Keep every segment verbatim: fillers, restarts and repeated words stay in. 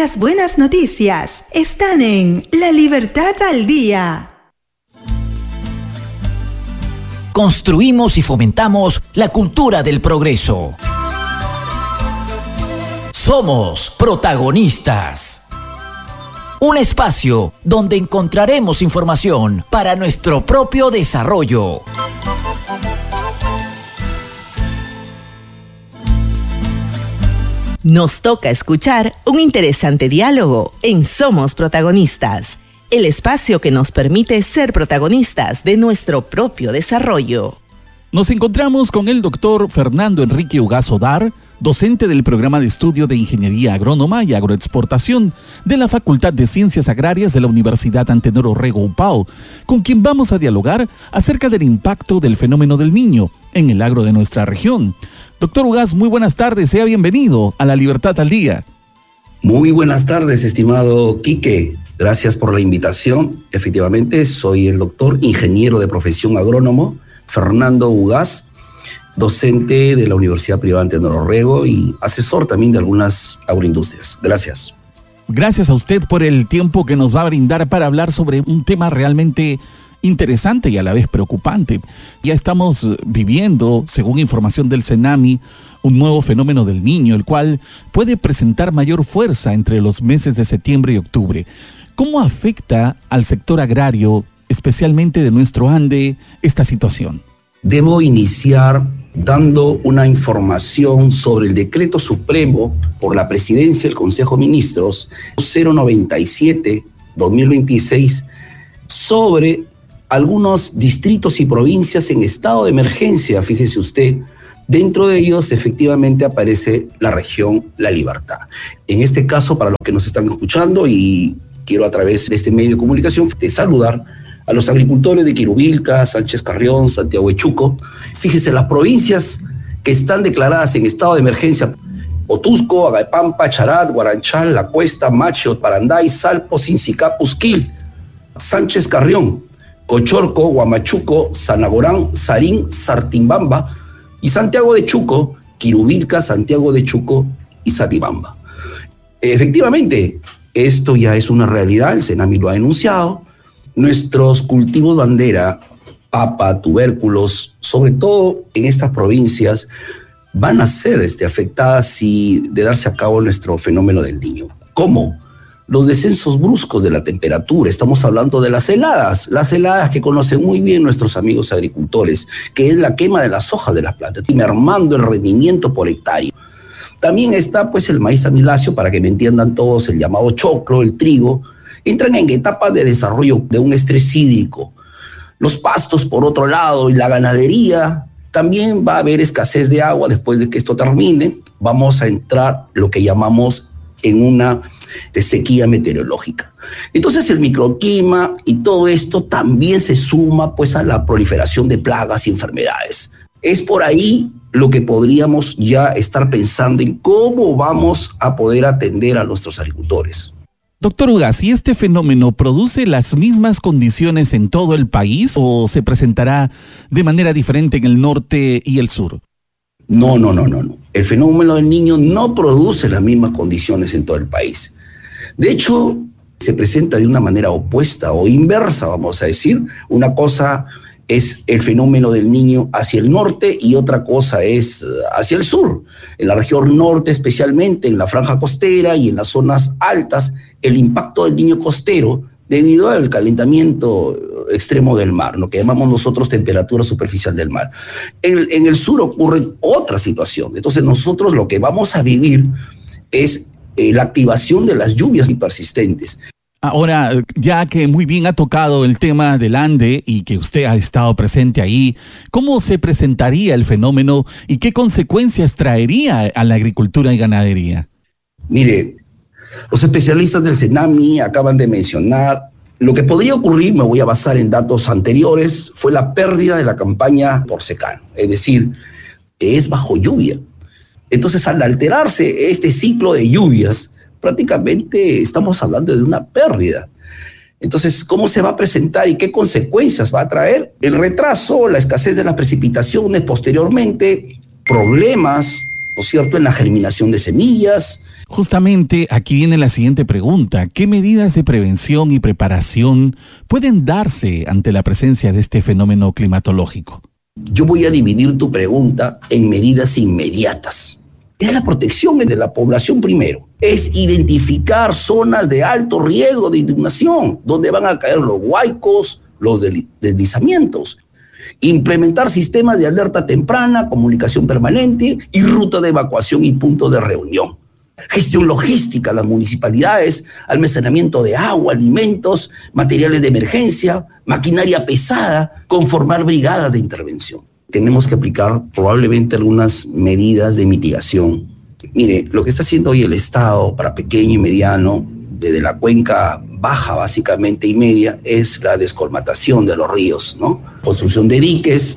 Las buenas noticias están en La Libertad al Día. Construimos y fomentamos la cultura del progreso. Somos protagonistas. Un espacio donde encontraremos información para nuestro propio desarrollo. Nos toca escuchar un interesante diálogo en Somos Protagonistas, el espacio que nos permite ser protagonistas de nuestro propio desarrollo. Nos encontramos con el doctor Fernando Enrique Ugaz Odar, docente del programa de estudio de Ingeniería Agrónoma y Agroexportación de la Facultad de Ciencias Agrarias de la Universidad Antenor Orrego Upao, con quien vamos a dialogar acerca del impacto del fenómeno del Niño en el agro de nuestra región. Doctor Ugaz, muy buenas tardes, sea bienvenido a La Libertad al Día. Muy buenas tardes, estimado Quique. Gracias por la invitación. Efectivamente, soy el doctor ingeniero de profesión agrónomo, Fernando Ugaz, docente de la Universidad Privada Antenor Orrego y asesor también de algunas agroindustrias. Gracias. Gracias a usted por el tiempo que nos va a brindar para hablar sobre un tema realmente interesante y a la vez preocupante. Ya estamos viviendo, según información del CENAMI, un nuevo fenómeno del Niño, el cual puede presentar mayor fuerza entre los meses de septiembre y octubre. ¿Cómo afecta al sector agrario, especialmente de nuestro Ande, esta situación? Debo iniciar dando una información sobre el Decreto Supremo por la Presidencia del Consejo de Ministros cero noventa y siete dos mil veintiséis sobre algunos distritos y provincias en estado de emergencia, fíjese usted. Dentro de ellos efectivamente aparece la región La Libertad. En este caso, para los que nos están escuchando, y quiero a través de este medio de comunicación de saludar a los agricultores de Quirubilca, Sánchez Carrión, Santiago de Chuco. Fíjese, las provincias que están declaradas en estado de emergencia: Otusco, Agapampa, Charat, Guaranchal, La Cuesta, Macho, Paranday, Salpo, Sincicá, Pusquil, Sánchez Carrión, Cochorco, Huamachuco, Sanagorán, Sarín, Sartimbamba y Santiago de Chuco, Quirubilca, Santiago de Chuco y Satibamba. Efectivamente, esto ya es una realidad, el CENAMI lo ha denunciado. Nuestros cultivos bandera, papa, tubérculos, sobre todo en estas provincias, van a ser este, afectadas si de darse a cabo nuestro fenómeno del Niño. ¿Cómo? Los descensos bruscos de la temperatura. Estamos hablando de las heladas, las heladas que conocen muy bien nuestros amigos agricultores, que es la quema de las hojas de las plantas, mermando el rendimiento por hectárea. También está pues el maíz amiláceo, para que me entiendan todos, el llamado choclo, el trigo. Entran en etapas de desarrollo de un estrés hídrico. Los pastos, por otro lado, y la ganadería, también va a haber escasez de agua. Después de que esto termine, vamos a entrar lo que llamamos en una de sequía meteorológica. Entonces el microclima y todo esto también se suma pues a la proliferación de plagas y enfermedades. Es por ahí lo que podríamos ya estar pensando en cómo vamos a poder atender a nuestros agricultores. Doctor Ugaz, ¿y este fenómeno produce las mismas condiciones en todo el país o se presentará de manera diferente en el norte y el sur? No, no, no, no, no. El fenómeno del Niño no produce las mismas condiciones en todo el país. De hecho, se presenta de una manera opuesta o inversa, vamos a decir. Una cosa es el fenómeno del Niño hacia el norte y otra cosa es hacia el sur. En la región norte, especialmente en la franja costera y en las zonas altas, el impacto del Niño costero debido al calentamiento extremo del mar, lo que llamamos nosotros temperatura superficial del mar. En, en el sur ocurre otra situación. Entonces nosotros lo que vamos a vivir es eh, la activación de las lluvias persistentes. Ahora, ya que muy bien ha tocado el tema del Ande y que usted ha estado presente ahí, ¿cómo se presentaría el fenómeno y qué consecuencias traería a la agricultura y ganadería? Mire, los especialistas del CENAMI acaban de mencionar lo que podría ocurrir. Me voy a basar en datos anteriores. Fue la pérdida de la campaña por secano, es decir, es bajo lluvia. Entonces, al alterarse este ciclo de lluvias, prácticamente estamos hablando de una pérdida. Entonces, ¿cómo se va a presentar y qué consecuencias va a traer? El retraso, la escasez de las precipitaciones posteriormente, problemas, ¿no es cierto?, en la germinación de semillas. Justamente aquí viene la siguiente pregunta. ¿Qué medidas de prevención y preparación pueden darse ante la presencia de este fenómeno climatológico? Yo voy a dividir tu pregunta en medidas inmediatas. Es la protección de la población primero. Es identificar zonas de alto riesgo de inundación, donde van a caer los huaicos, los deslizamientos. Implementar sistemas de alerta temprana, comunicación permanente y ruta de evacuación y puntos de reunión. Gestión logística, las municipalidades, almacenamiento de agua, alimentos, materiales de emergencia, maquinaria pesada, conformar brigadas de intervención. Tenemos que aplicar probablemente algunas medidas de mitigación. Mire, lo que está haciendo hoy el Estado para pequeño y mediano, desde la cuenca baja básicamente y media, es la descolmatación de los ríos, ¿no? Construcción de diques.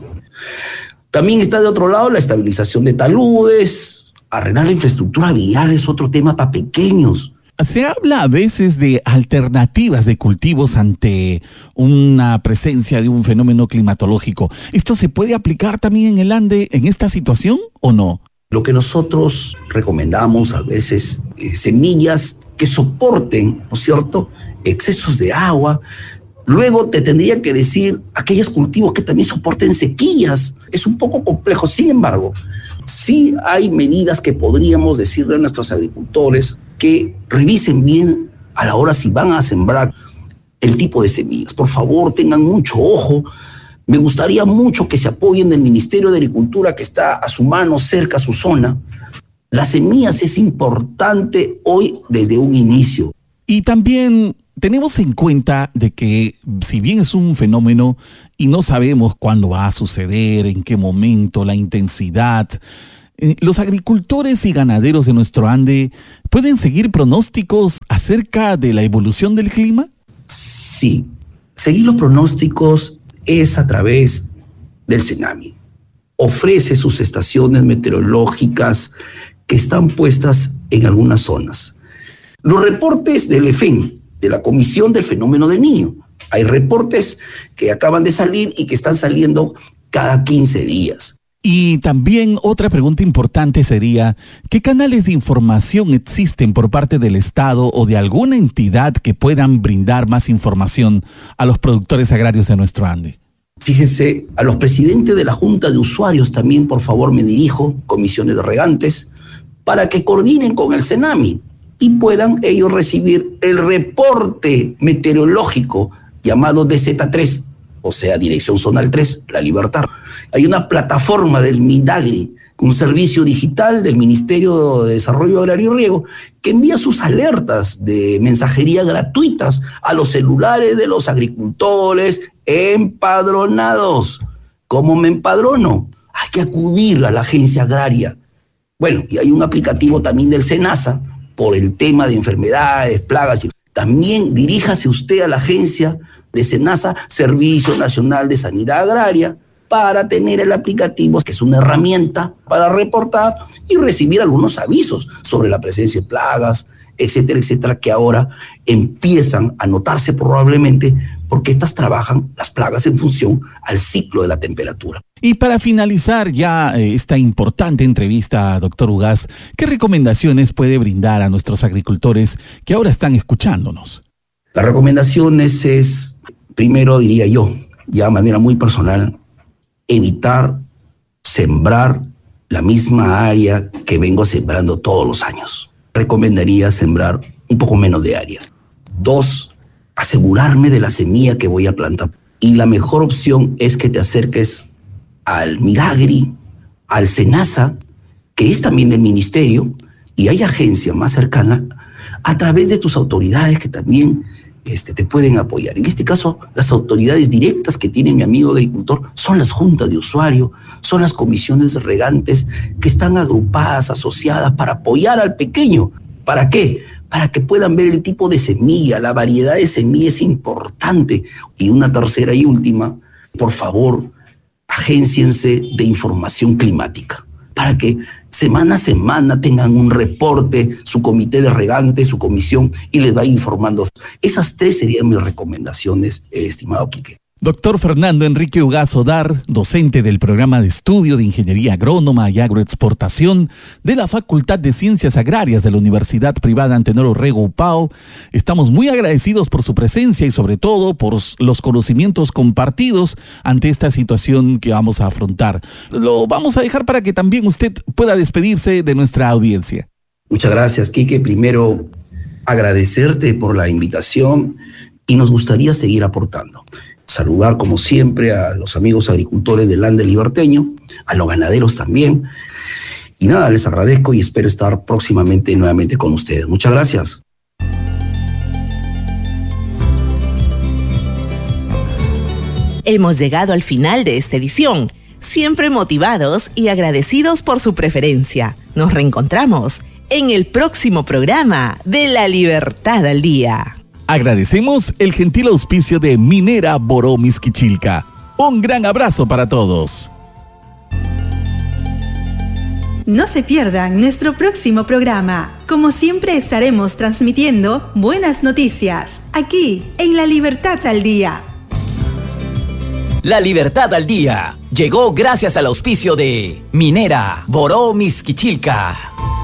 También está de otro lado la estabilización de taludes. Arreglar la infraestructura vial es otro tema para pequeños. Se habla a veces de alternativas de cultivos ante una presencia de un fenómeno climatológico. ¿Esto se puede aplicar también en el Ande en esta situación o no? Lo que nosotros recomendamos a veces es semillas que soporten, ¿no es cierto?, excesos de agua. Luego te tendría que decir aquellos cultivos que también soporten sequías. Es un poco complejo, sin embargo, sí hay medidas que podríamos decirle a nuestros agricultores que revisen bien a la hora si van a sembrar el tipo de semillas. Por favor, tengan mucho ojo. Me gustaría mucho que se apoyen del Ministerio de Agricultura, que está a su mano, cerca a su zona. Las semillas es importante hoy desde un inicio. Y también tenemos en cuenta de que si bien es un fenómeno y no sabemos cuándo va a suceder, en qué momento, la intensidad, eh, los agricultores y ganaderos de nuestro Ande ¿pueden seguir pronósticos acerca de la evolución del clima? Sí, seguir los pronósticos es a través del CENAMI. Ofrece sus estaciones meteorológicas que están puestas en algunas zonas. Los reportes del E F E N, de la Comisión del Fenómeno del Niño. Hay reportes que acaban de salir y que están saliendo cada quince días. Y también otra pregunta importante sería, ¿qué canales de información existen por parte del Estado o de alguna entidad que puedan brindar más información a los productores agrarios de nuestro Ande? Fíjense, a los presidentes de la Junta de Usuarios también, por favor, me dirijo, comisiones de regantes, para que coordinen con el CENAMI y puedan ellos recibir el reporte meteorológico llamado D Z tres, o sea, Dirección Zonal tres, La Libertad. Hay una plataforma del Midagri, un servicio digital del Ministerio de Desarrollo Agrario y Riego, que envía sus alertas de mensajería gratuitas a los celulares de los agricultores empadronados. ¿Cómo me empadrono? Hay que acudir a la agencia agraria. Bueno, y hay un aplicativo también del SENASA por el tema de enfermedades, plagas. También diríjase usted a la agencia de SENASA, Servicio Nacional de Sanidad Agraria, para tener el aplicativo, que es una herramienta para reportar y recibir algunos avisos sobre la presencia de plagas, etcétera, etcétera, que ahora empiezan a notarse probablemente porque estas trabajan las plagas en función al ciclo de la temperatura. Y para finalizar ya eh, esta importante entrevista, doctor Ugaz, ¿qué recomendaciones puede brindar a nuestros agricultores que ahora están escuchándonos? Las recomendaciones es, primero diría yo, ya de manera muy personal, evitar sembrar la misma área que vengo sembrando todos los años. Recomendaría sembrar un poco menos de área. Dos, asegurarme de la semilla que voy a plantar. Y la mejor opción es que te acerques al Midagri, al SENASA, que es también del ministerio, y hay agencia más cercana, a través de tus autoridades que también este, te pueden apoyar. En este caso, las autoridades directas que tiene mi amigo agricultor son las juntas de usuario, son las comisiones de regantes que están agrupadas, asociadas para apoyar al pequeño. ¿Para qué? Para que puedan ver el tipo de semilla, la variedad de semilla es importante. Y una tercera y última, por favor, agénciense de información climática, para que semana a semana tengan un reporte, su comité de regantes, su comisión, y les vaya informando. Esas tres serían mis recomendaciones, eh, estimado Quique. Doctor Fernando Enrique Ugazo Dar, docente del programa de estudio de Ingeniería Agrónoma y Agroexportación de la Facultad de Ciencias Agrarias de la Universidad Privada Antenor Orrego Upao. Estamos muy agradecidos por su presencia y sobre todo por los conocimientos compartidos ante esta situación que vamos a afrontar. Lo vamos a dejar para que también usted pueda despedirse de nuestra audiencia. Muchas gracias, Quique. Primero, agradecerte por la invitación y nos gustaría seguir aportando. Saludar, como siempre, a los amigos agricultores del Ande Liberteño, a los ganaderos también. Y nada, les agradezco y espero estar próximamente nuevamente con ustedes. Muchas gracias. Hemos llegado al final de esta edición, siempre motivados y agradecidos por su preferencia. Nos reencontramos en el próximo programa de La Libertad al Día. Agradecemos el gentil auspicio de Minera Boró Mixquichilca. Un gran abrazo para todos. No se pierdan nuestro próximo programa. Como siempre estaremos transmitiendo buenas noticias aquí en La Libertad al Día. La Libertad al Día llegó gracias al auspicio de Minera Boró Mixquichilca.